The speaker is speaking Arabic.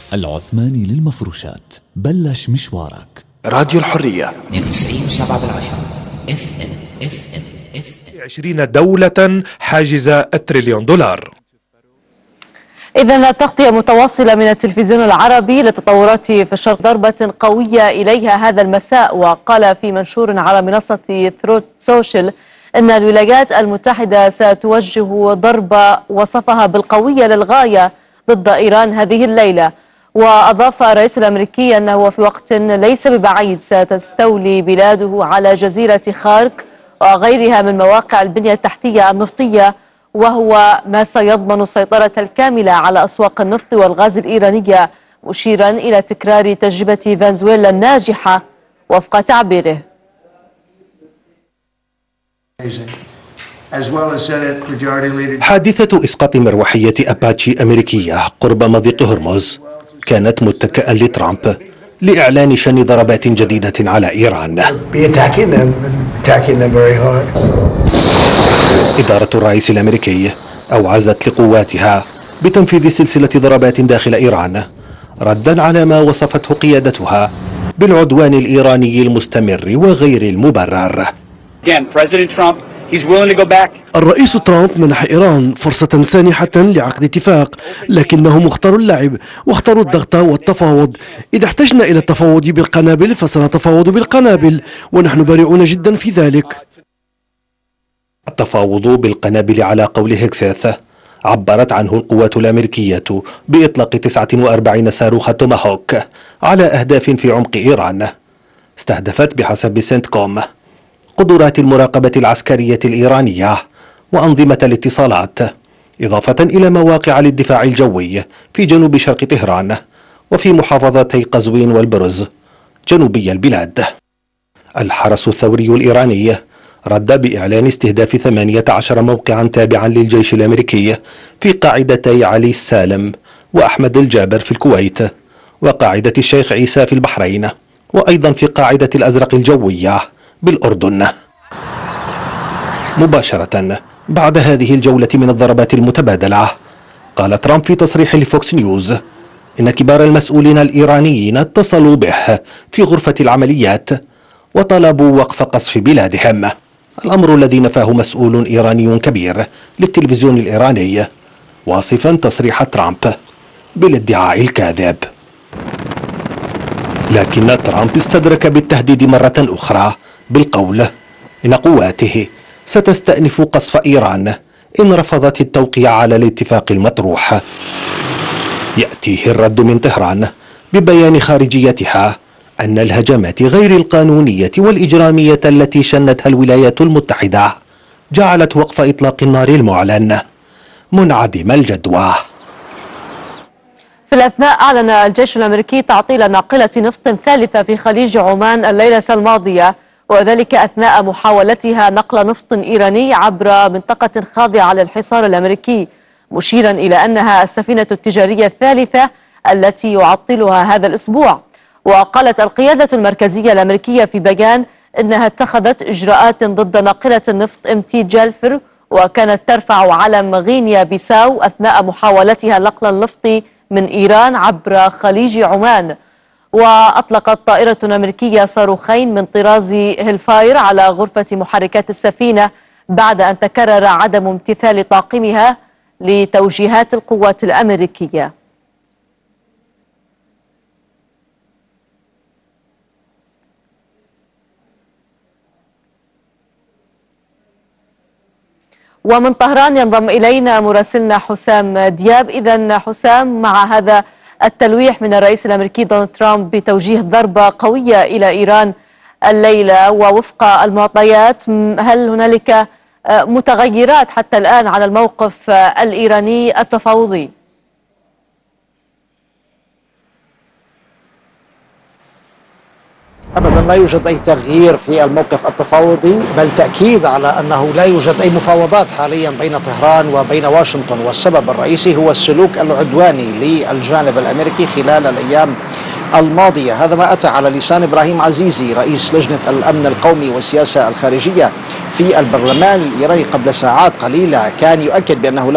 العثماني للمفروشات، بلش مشوارك. راديو الحرية 92.7 FM 20 دولة حاجز $1 تريليون. إذن تغطية متواصلة من التلفزيون العربي للتطورات في الشرق، ضربة قوية إليها هذا المساء. وقال في منشور على منصة ثروت سوشيال أن الولايات المتحدة ستوجه ضربة وصفها بالقوية للغاية ضد إيران هذه الليلة. وأضاف الرئيس الأمريكي أنه في وقت ليس ببعيد ستستولي بلاده على جزيرة خارك وغيرها من مواقع البنية التحتية النفطية، وهو ما سيضمن السيطرة الكاملة على أسواق النفط والغاز الإيرانية، مشيرا إلى تكرار تجربة فنزويلا الناجحة وفق تعبيره. حادثة إسقاط مروحية أباتشي أمريكية قرب مضيق هرمز كانت متكئا لترامب لإعلان شن ضربات جديدة على إيران. إدارة الرئيس الأمريكي أوعزت لقواتها بتنفيذ سلسلة ضربات داخل إيران ردا على ما وصفته قيادتها بالعدوان الإيراني المستمر وغير المبرر. الرئيس ترامب منح إيران فرصة سانحة لعقد اتفاق، لكنهم اختاروا اللعب واختاروا الضغط والتفاوض. إذا احتجنا إلى التفاوض بالقنابل فسنتفاوض بالقنابل، ونحن بارعون جدا في ذلك. التفاوض بالقنابل على قول هيكسيث عبرت عنه القوات الأمريكية بإطلاق 49 صاروخ توماهوك على أهداف في عمق إيران استهدفت بحسب سنتكوم قدرات المراقبة العسكرية الإيرانية وأنظمة الاتصالات، إضافة إلى مواقع للدفاع الجوي في جنوب شرق طهران وفي محافظتي قزوين والبرز جنوبي البلاد. الحرس الثوري الإيراني رد بإعلان استهداف 18 موقعا تابعا للجيش الأمريكي في قاعدتي علي السالم وأحمد الجابر في الكويت وقاعدة الشيخ عيسى في البحرين، وأيضا في قاعدة الأزرق الجوية بالأردن. مباشرة بعد هذه الجولة من الضربات المتبادلة قال ترامب في تصريح لفوكس نيوز إن كبار المسؤولين الإيرانيين اتصلوا به في غرفة العمليات وطلبوا وقف قصف بلادهم، الأمر الذي نفاه مسؤول إيراني كبير للتلفزيون الإيراني واصفا تصريح ترامب بالادعاء الكاذب. لكن ترامب استدرك بالتهديد مرة أخرى بالقول إن قواته ستستأنف قصف إيران إن رفضت التوقيع على الاتفاق المطروح. يأتيه الرد من طهران ببيان خارجيتها أن الهجمات غير القانونية والإجرامية التي شنتها الولايات المتحدة جعلت وقف إطلاق النار المعلن منعدم الجدوى. في الأثناء أعلن الجيش الأمريكي تعطيل ناقلة نفط ثالثة في خليج عمان الليلة الماضية، وذلك أثناء محاولتها نقل نفط إيراني عبر منطقة خاضعة للحصار الأمريكي، مشيرا إلى أنها السفينة التجارية الثالثة التي يعطلها هذا الأسبوع. وقالت القيادة المركزية الأمريكية في بيان أنها اتخذت إجراءات ضد ناقلة النفط MT جالفر، وكانت ترفع علم غينيا بيساو أثناء محاولتها نقل النفط من إيران عبر خليج عمان. وأطلقت طائرة أمريكية صاروخين من طراز هيلفاير على غرفة محركات السفينة بعد أن تكرر عدم امتثال طاقمها لتوجيهات القوات الأمريكية. ومن طهران ينضم إلينا مراسلنا حسام دياب. إذن حسام، مع هذا التلويح من الرئيس الأمريكي دونالد ترامب بتوجيه ضربة قوية إلى إيران الليلة، ووفق المعطيات هل هنالك متغيرات حتى الآن على الموقف الإيراني التفاوضي؟ أبدا لا يوجد أي تغيير في الموقف التفاوضي، بل تأكيد على أنه لا يوجد أي مفاوضات حاليا بين طهران وبين واشنطن، والسبب الرئيسي هو السلوك العدواني للجانب الأمريكي خلال الأيام الماضية. هذا ما أتى على لسان إبراهيم عزيزي رئيس لجنة الأمن القومي والسياسة الخارجية في البرلمان الإيراني قبل ساعات قليلة، كان يؤكد بأنه